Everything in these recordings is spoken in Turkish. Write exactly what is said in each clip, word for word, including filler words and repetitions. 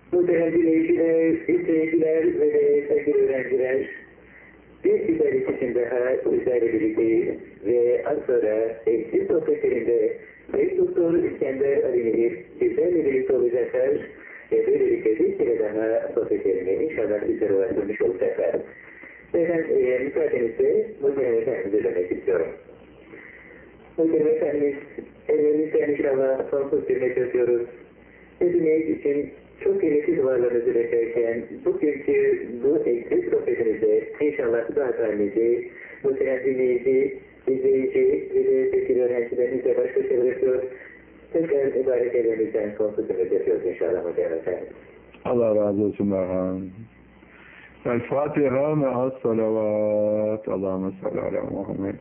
Muhterem dinleyiciler, izleyiciler ve sevgili öğrenciler, bir güzel için daha sizlerle birlikteyiz ve az sonra eski sohbetlerinde Sayın Doktor İskender Ali'nin bizlerle birlikte olacaklar ve böylelikle bir kere daha sohbetlerini inşallah sizlere ulaştırmış olacaklar. Ben e, müsaadenizle Muhterem Efendimiz'e dönmek istiyorum. Muhterem Efendimiz, ellerimizden inşallah sonsuz bir çözüyoruz. Hepimiz için çok kıymetli duvarlarınızı beklerken bugünkü bu eksik sohbetimizde inşallah zaten-inizi, muhterem dinleyici, izleyici ve de sevgili öğrencilerimizle baş başa bırakıyor. Tekrar mübarek ellerimizden sonsuz ümit yapıyoruz inşallah muhterem efendim. Allah razı olsun Merhan. El Fatiha me'as salavat. Allahümme salli ala Muhammed.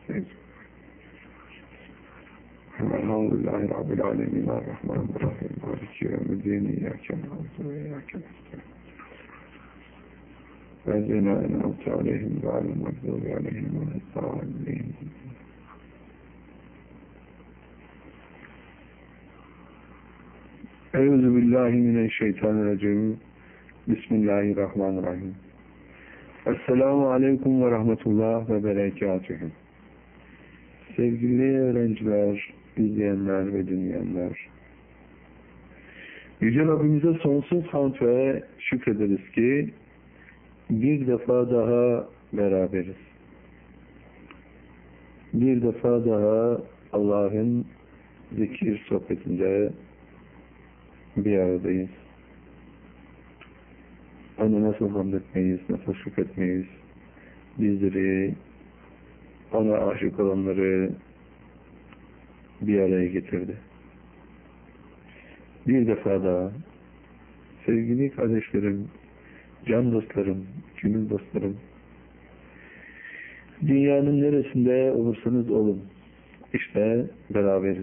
Elhamdülillahi Rabbil alemin. Errahmanirrahim. Maliki yevmiddin. İyyâke na'budu ve iyyâke nestaîn. Ve'lezîne en'amte aleyhim gâyril mağdûbi aleyhim ve'd-dâllîn. Euzu billahi mineşşeytanirracim. Bismillahirrahmanirrahim. Esselamu aleyküm ve rahmetullah ve berekatühü. Sevgili öğrenciler, izleyenler ve dinleyenler, Yüce Rabbimize sonsuz hamd ve şükrederiz ki bir defa daha beraberiz. Bir defa daha Allah'ın zikir sohbetinde bir aradayız. Onu nasıl hamd etmeyiz, nasıl şükretmeyiz, bizleri, ona aşık olanları bir araya getirdi. Bir defa daha sevgili kardeşlerim, can dostlarım, gönül dostlarım, dünyanın neresinde olursanız olun, işte beraberiz.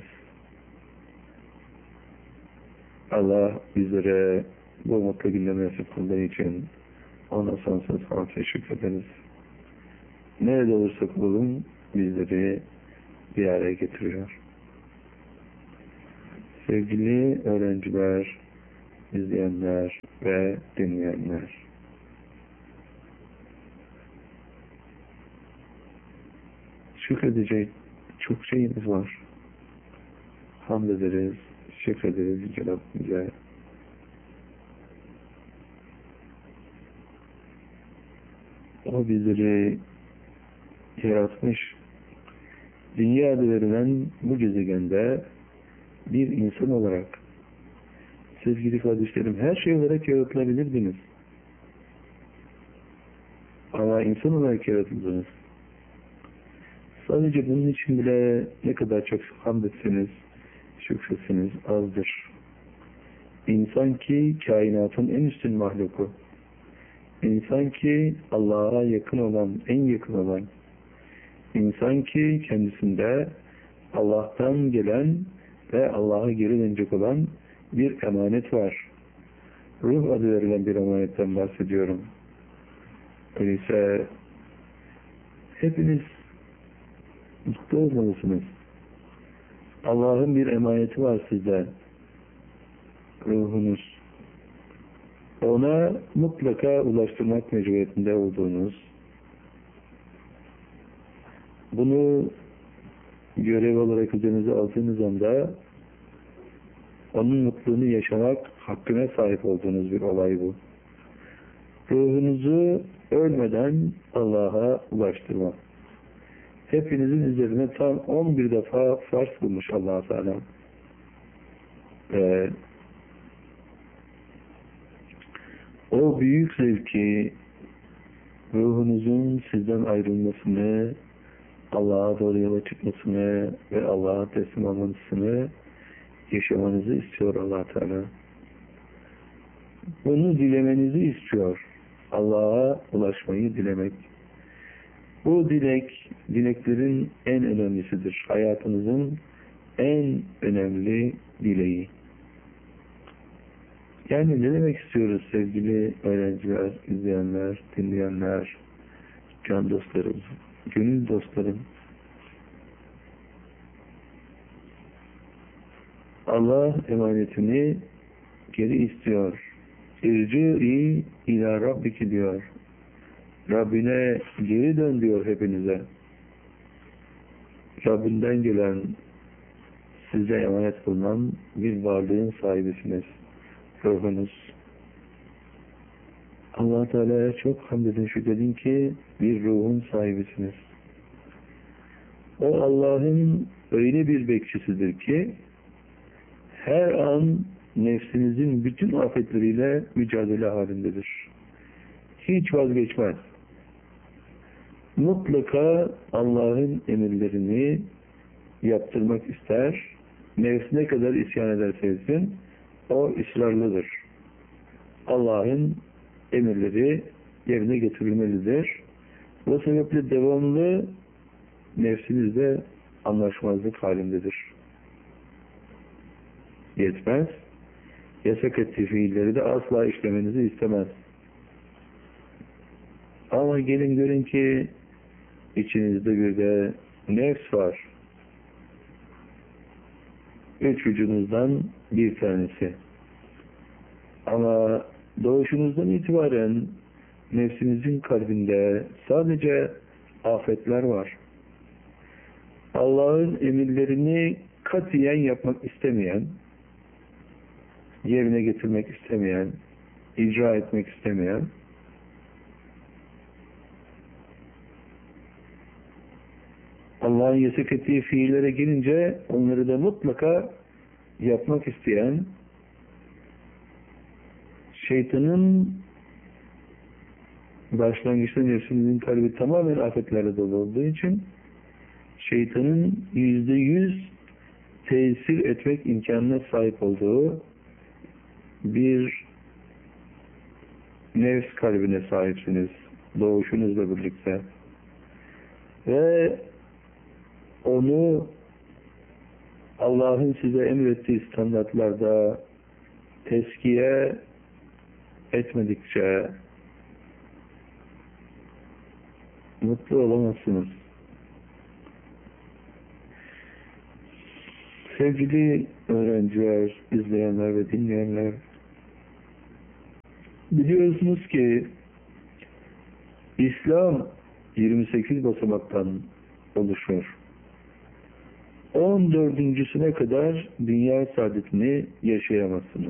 Allah bizlere bu mutlu günleri nasip kıldığı için ona sonsuz hamd ve şükrederiz. Nerede olursak olalım bizleri bir araya getiriyor. Sevgili öğrenciler, izleyenler ve dinleyenler, şükredecek çok şeyimiz var. Hamd ederiz, şükrederiz Yüce Rabbimize. O bizleri yaratmış. Dünyada verilen bu gezegende bir insan olarak, sevgili kardeşlerim, her şey olarak yaratılabilirdiniz. Ama insan olarak yaratıldınız. Sadece bunun için bile ne kadar çok hamd etseniz, şükretseniz azdır. İnsan ki kainatın en üstün mahluku. İnsan ki Allah'a yakın olan, en yakın olan. İnsan ki kendisinde Allah'tan gelen ve Allah'a geri dönecek olan bir emanet var. Ruh adı verilen bir emanetten bahsediyorum. Öyleyse hepiniz mutlu olmalısınız. Allah'ın bir emaneti var sizde. Ruhunuz. Ona mutlaka ulaştırmak mecburiyetinde olduğunuz, bunu görev olarak üzerinize aldığınız anda onun mutluluğunu yaşamak hakkına sahip olduğunuz bir olay bu. Ruhunuzu ölmeden Allah'a ulaştırmak. Hepinizin üzerine tam on bir defa farz kılmış Allah-u Teala. Ve o büyük zevki, ruhunuzun sizden ayrılmasını, Allah'a doğru yola çıkmasını ve Allah'a teslim olmasını yaşamanızı istiyor Allah Teala. Bunu dilemenizi istiyor. Allah'a ulaşmayı dilemek. Bu dilek, dileklerin en önemlisidir. Hayatınızın en önemli dileği. Yani ne demek istiyoruz sevgili öğrenciler, izleyenler, dinleyenler, can dostlarım, gönül dostlarım? Allah emanetini geri istiyor. İrci'i ila Rabbiki diyor. Rabbine geri dön diyor hepinize. Rabbinden gelen, size emanet bulunan bir varlığın sahibisiniz. Ruhunuz. Allah Teala'ya çok hamd edin, şükredin ki bir ruhun sahibisiniz. O Allah'ın öyle bir bekçisidir ki her an nefsinizin bütün afetleriyle mücadele halindedir. Hiç vazgeçmez. Mutlaka Allah'ın emirlerini yaptırmak ister. Nefsine ne kadar isyan ederse etsin, o ısrarlıdır. Allah'ın emirleri yerine getirilmelidir. Bu sebeple devamlı nefsinizle anlaşmazlık halindedir. Yetmez. Yasak ettiği fiilleri de asla işlemenizi istemez. Ama gelin görün ki içinizde bir de nefs var. Üç vücudunuzdan bir tanesi. Ama doğuşunuzdan itibaren nefsinizin kalbinde sadece afetler var. Allah'ın emirlerini katiyen yapmak istemeyen, yerine getirmek istemeyen, icra etmek istemeyen, Allah'ın yasak ettiği fiillere gelince onları da mutlaka yapmak isteyen, şeytanın başlangıçta nefsimizin kalbi tamamen afetlerle dolu olduğu için şeytanın yüzde yüz tesir etmek imkanına sahip olduğu bir nefs kalbine sahipsiniz doğuşunuzla birlikte. Ve onu Allah'ın size emrettiği standartlarda teskiye etmedikçe mutlu olamazsınız. Sevgili öğrenciler, izleyenler ve dinleyenler, biliyorsunuz ki İslam yirmi sekiz basamaktan oluşur. on dördüncüsüne kadar dünya saadetini yaşayamazsınız.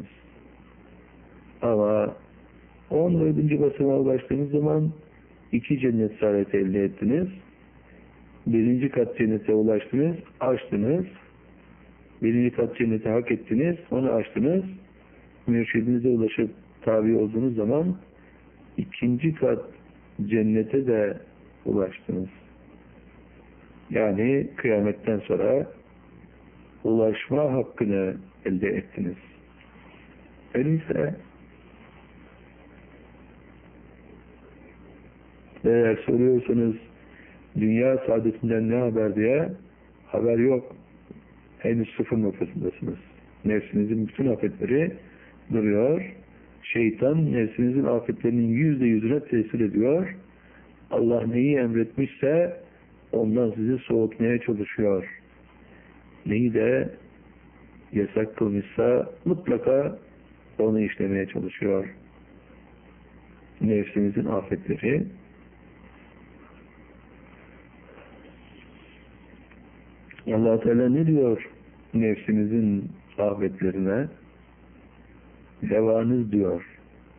Ama on dördüncü basamağa ulaştığınız zaman iki cennet saadeti elde ettiniz. Birinci kat cennete ulaştınız, açtınız. Birinci kat cenneti hak ettiniz, onu açtınız. Mürşidinize ulaşıp tabi olduğunuz zaman ikinci kat cennete de ulaştınız. Yani kıyametten sonra ulaşma hakkını elde ettiniz. Öyleyse eğer soruyorsanız dünya saadetinden ne haber diye, haber yok. Henüz sıfır noktasındasınız. Nefsinizin bütün afetleri duruyor. Şeytan nefsinizin afetlerinin yüzde yüzüne tesir ediyor. Allah neyi emretmişse ondan sizi soğutmaya çalışıyor. Neyi de yasak kılmışsa mutlaka onu işlemeye çalışıyor. Nefsinizin afetleri. Allah Teala ne diyor nefsinizin afetlerine? Hevanız diyor.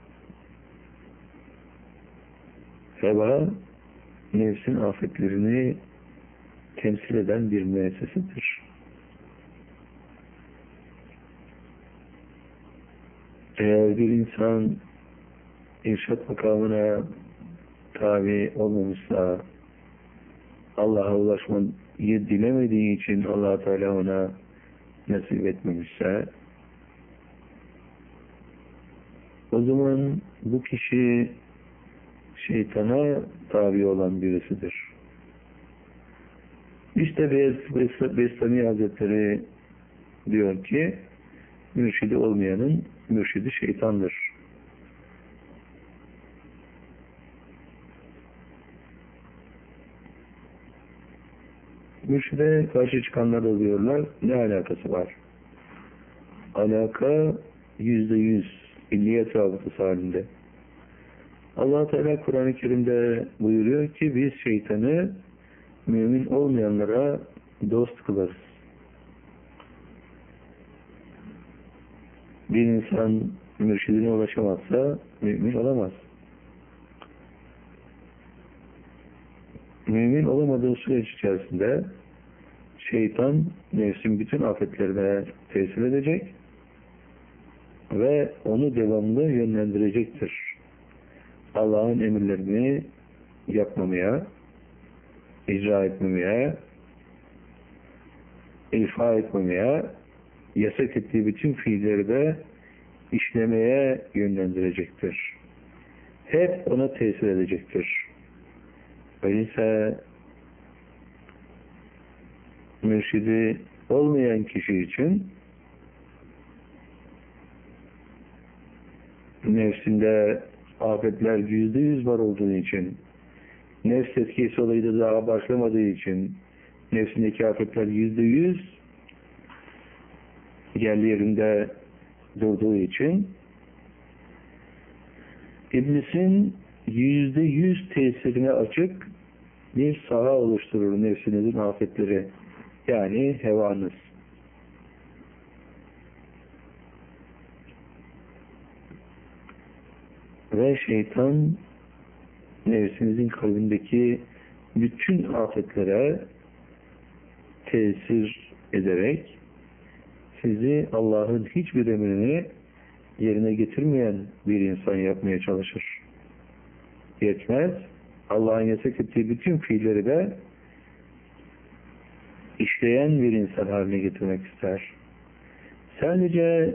Heva nefsin afetlerini temsil eden bir müessesidir. Eğer bir insan irşat makamına tabi olmamışsa, Allah'a ulaşmayı dilemediği için Allah Teala ona nasip etmemişse, o zaman bu kişi şeytana tabi olan birisidir. İşte Bestami Hazretleri diyor ki, mürşidi olmayanın mürşidi şeytandır. Mürşide karşı çıkanlar oluyorlar. Ne alakası var? Alaka yüzde yüz. illiyet rabıtası halinde. Allah Teala Kur'an-ı Kerim'de buyuruyor ki biz şeytanı mümin olmayanlara dost kılarız. Bir insan mürşidine ulaşamazsa mümin olamaz. Mümin olamadığı süreç içerisinde şeytan nefsin bütün afetlerine tesir edecek ve onu devamlı yönlendirecektir. Allah'ın emirlerini yapmamaya, icra etmemeye, ifa etmemeye, yasak ettiği bütün fiilleri de işlemeye yönlendirecektir. Hep ona tesir edecektir. Öyleyse mürşidi olmayan kişi için nefsinde afetler yüzde yüz var olduğu için, nefs etkisi olayı da daha başlamadığı için, nefsindeki afetler yüzde yüz yerli yerinde durduğu için, İblisin yüzde yüz tesirine açık bir saha oluşturur nefsinizin afetleri. Yani hevanız. Ve şeytan nefsinizin kalbindeki bütün afetlere tesir ederek sizi Allah'ın hiçbir emrini yerine getirmeyen bir insan yapmaya çalışır. Yetmez, Allah'ın yasak ettiği bütün fiilleri de işleyen bir insan haline getirmek ister. Sadece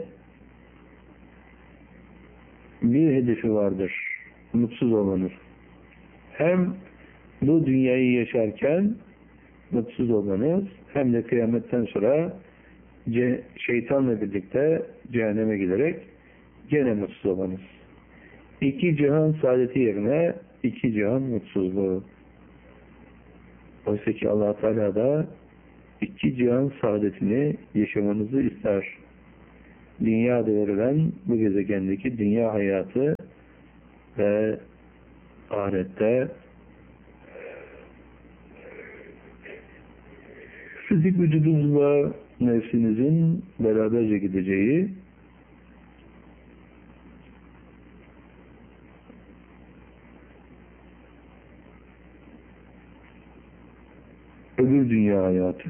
bir hedefi vardır, mutsuz olmanız. Hem bu dünyayı yaşarken mutsuz olmanız, hem de kıyametten sonra şeytanla birlikte cehenneme giderek gene mutsuz olmanız. İki cihan saadeti yerine iki cihan mutsuzluğu. Oysa ki Allah Teala da iki cihan saadetini yaşamanızı ister. Dünyada verilen bu gezegendeki dünya hayatı ve ahirette fizik vücudunuzla nefsinizin beraberce gideceği öbür dünya hayatı.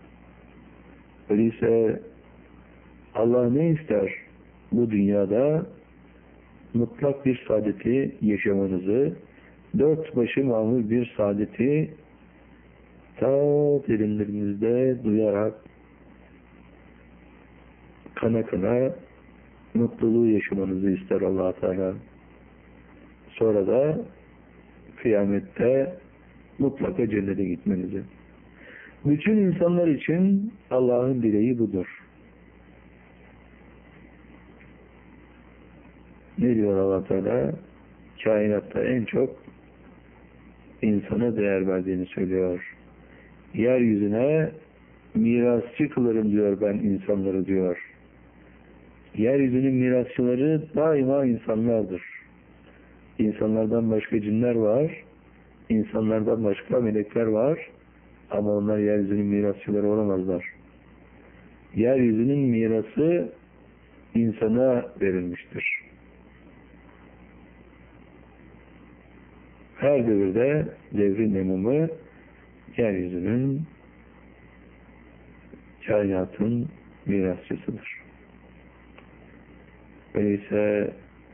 Öyleyse Allah ne ister? Bu dünyada mutlak bir saadeti yaşamanızı, dört başı mamur bir saadeti ta derinlerinizde duyarak kana kana mutluluğu yaşamanızı ister Allah Teala. Sonra da kıyamette mutlaka cennete gitmenizi. Bütün insanlar için Allah'ın dileği budur. Ne diyor Allah Teala? Kainatta en çok insana değer verdiğini söylüyor. Yeryüzüne mirasçı kılarım diyor ben insanları diyor. Yeryüzünün mirasçıları daima insanlardır. İnsanlardan başka cinler var, insanlardan başka melekler var ama onlar yeryüzünün mirasçıları olamazlar. Yeryüzünün mirası insana verilmiştir. Her devirde devrin emumu yeryüzünün, kainatın mirasçısıdır. Öyleyse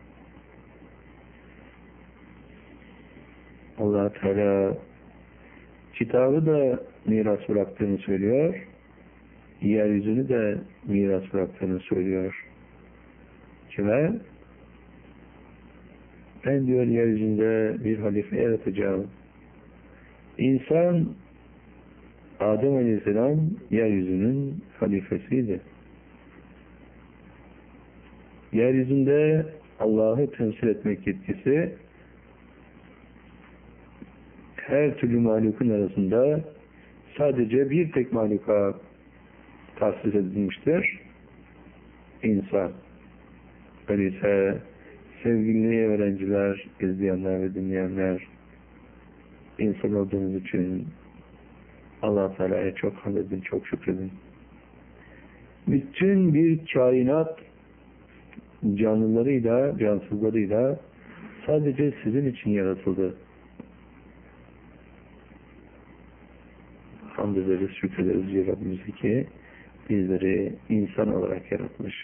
Allah Teala kitabı da miras bıraktığını söylüyor, yeryüzünü de miras bıraktığını söylüyor. Kime? Ben diyor yeryüzünde bir halife yaratacağım. İnsan Adem Aleyhisselam yeryüzünün halifesiydi. Yeryüzünde Allah'ı temsil etmek yetkisi her türlü mahlukun arasında sadece bir tek mahluka tahsis edilmiştir. İnsan. Öyleyse sevgili öğrenciler, izleyenler ve dinleyenler, insan olduğunuz için Allah Teala'ya çok hamd edin, çok şükredin. Bütün bir kainat canlılarıyla, cansızlarıyla sadece sizin için yaratıldı. Hamd ederiz, şükrederiz ya Rabbimize ki bizleri insan olarak yaratmış.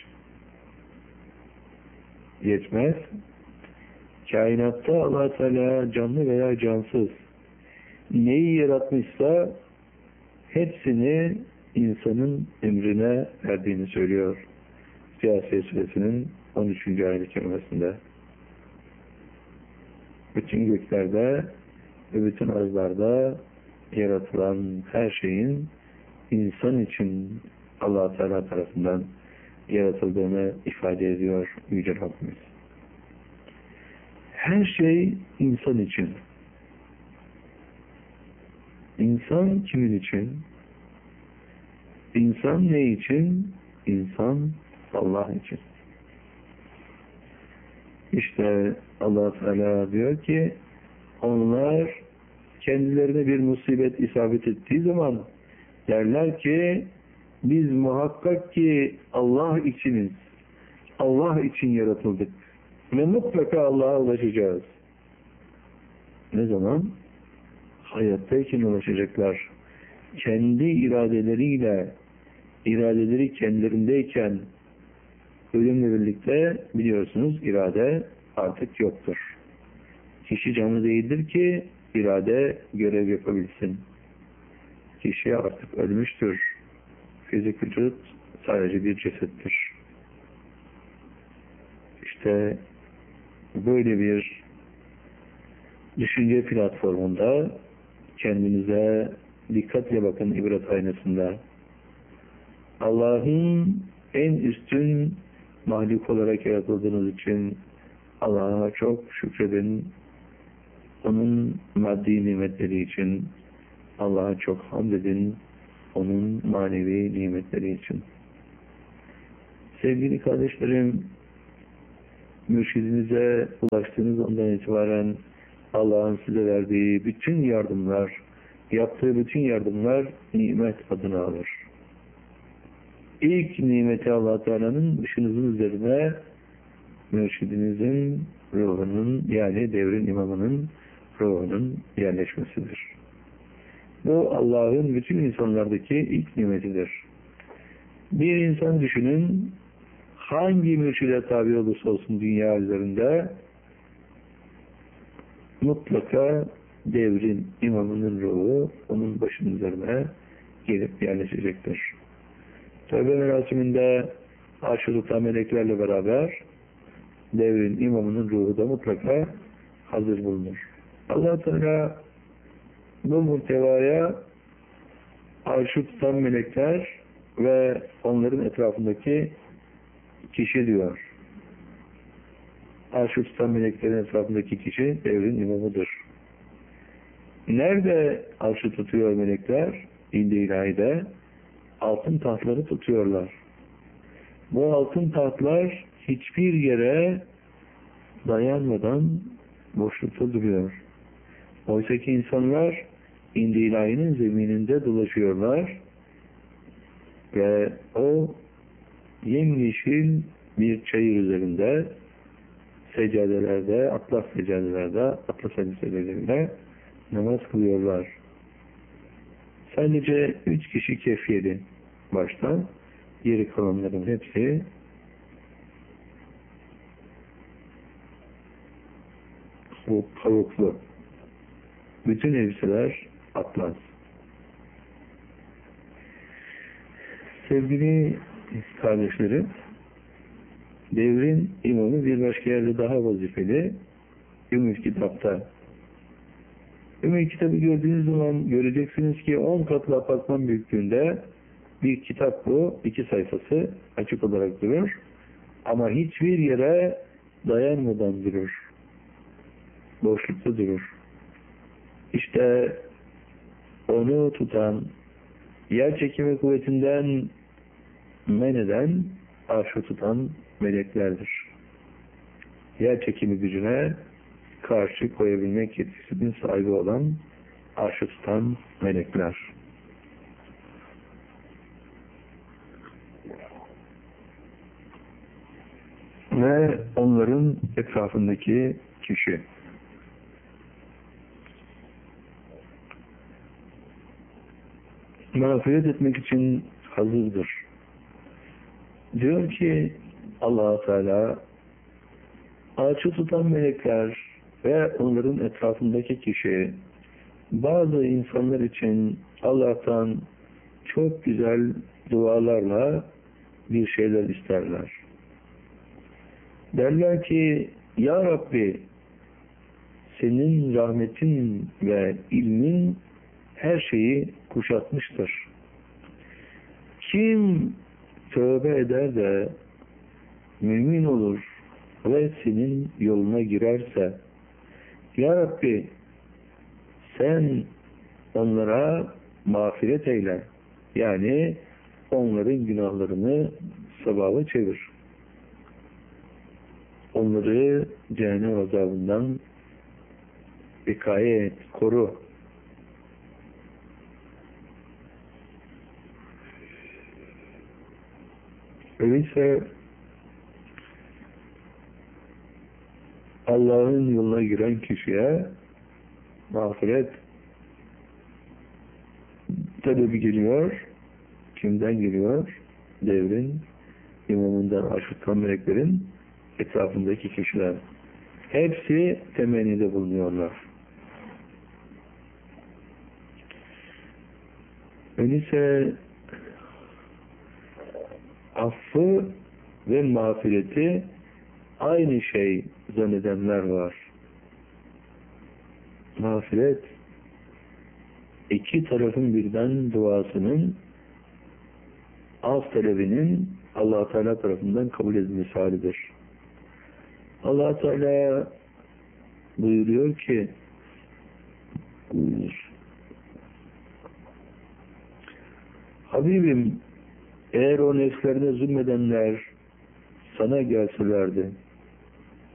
Yetmez. Kainatta Allah Teala canlı veya cansız neyi yaratmışsa hepsini insanın emrine verdiğini söylüyor. Câsiye Suresinin on üçüncü ayet-i kerimesinde. Bütün göklerde ve bütün arzlarda yaratılan her şeyin insan için Allah Teala tarafından yaratıldığını ifade ediyor Yüce Rabbimiz. Her şey insan için. İnsan kimin için? İnsan ne için? İnsan Allah için. İşte Allah Teala diyor ki onlar kendilerine bir musibet isabet ettiği zaman derler ki biz muhakkak ki Allah içiniz. Allah için yaratıldık. Ve mutlaka Allah'a ulaşacağız. Ne zaman? Hayattayken ulaşacaklar. Kendi iradeleriyle, iradeleri kendilerindeyken ölümle birlikte biliyorsunuz irade artık yoktur. Kişi canlı değildir ki irade görev yapabilsin. Kişi artık ölmüştür. Fizik vücut sadece bir cesettir. İşte böyle bir düşünce platformunda kendinize dikkatle bakın ibret aynasında. Allah'ın en üstün mahluk olarak yaratıldığınız için Allah'a çok şükredin. Onun maddi nimetleri için Allah'a çok hamd edin. Onun manevi nimetleri için. Sevgili kardeşlerim, mürşidinize ulaştığınız andan itibaren Allah'ın size verdiği bütün yardımlar, yaptığı bütün yardımlar nimet adını alır. İlk nimeti Allah Teala'nın başınızın üzerine mürşidinizin ruhunun yani devrin imamının ruhunun yerleşmesidir. Bu Allah'ın bütün insanlardaki ilk nimetidir. Bir insan düşünün, hangi mürşide tabi olursa olsun dünya üzerinde mutlaka devrin imamının ruhu onun başının üzerine gelip yerleşecektir. Tövbe merasiminde arş-ı tutan meleklerle beraber devrin imamının ruhu da mutlaka hazır bulunur. Allah Teala bu muhtevaya arş-ı tutan melekler ve onların etrafındaki kişi diyor. Arş-ı tutan meleklerin etrafındaki kişi devrin imamıdır. Nerede arşı tutuyor melekler? İndi ilahide altın tahtları tutuyorlar. Bu altın tahtlar hiçbir yere dayanmadan boşlukta duruyor. Oysa ki insanlar indi ilahinin zemininde dolaşıyorlar ve o yemyeşil bir çayır üzerinde seccadelerde, atlas seccadelerde, atlas elbiseleriyle namaz kılıyorlar. Sadece üç kişi kefiyeli başta, geri kalanların hepsi bu kavuklu. Bütün elbiseler atlas. Sevgili kardeşlerim, devrin imamı bir başka yerde daha vazifeli. Ümmül Kitap'ta. Ümmül Kitab'ı gördüğünüz zaman göreceksiniz ki on katlı apartman büyüklüğünde bir kitap bu. İki sayfası açık olarak durur. Ama hiçbir yere dayanmadan durur. Boşlukta durur. İşte onu tutan, yer çekimi kuvvetinden men eden, arşı tutan meleklerdir. yer çekimi gücüne karşı koyabilmek yetisinin sahibi olan arş-ı tutan melekler. Ve onların etrafındaki kişi. Mağfiret etmek için hazırdır. Diyor ki Allah-u Teala, arşı tutan melekler ve onların etrafındaki kişi bazı insanlar için Allah'tan çok güzel dualarla bir şeyler isterler. Derler ki, Ya Rabbi, senin rahmetin ve ilmin her şeyi kuşatmıştır. Kim tövbe eder de mümin olur ve senin yoluna girerse, Ya Rabbi, sen onlara mağfiret eyle. Yani onların günahlarını sevaba çevir. Onları cehennem azabından vikaye et, koru. Öyleyse Allah'ın yoluna giren kişiye mağfiret talebi geliyor. Kimden geliyor? Devrin imamından aşıkan meleklerin etrafındaki kişiler. Hepsi temennide bulunuyorlar. Öyleyse affı ve mağfireti aynı şey zannedenler var. Mağfiret iki tarafın birden duasının af talebinin Allah Teala tarafından kabul edilmesi halidir. Allah Teala buyuruyor ki Habibim, eğer o nefslerine zulmedenler sana gelselerdi,